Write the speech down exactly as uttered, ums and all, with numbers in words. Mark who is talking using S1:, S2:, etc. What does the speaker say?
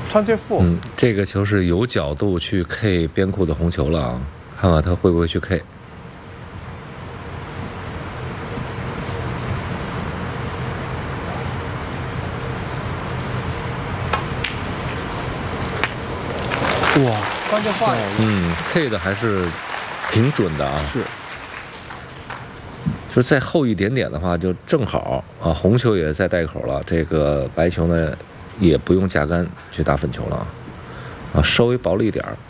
S1: twenty four。
S2: 嗯，这个球是有角度去 K 边库的红球了啊，看看他会不会去 K。
S1: 哇，关键话
S2: 嗯 ，K 的还是挺准的啊。
S1: 是。
S2: 就是再厚一点点的话，就正好啊，红球也在带口了，这个白球呢也不用架杆去打粉球了啊，稍微薄了一点儿。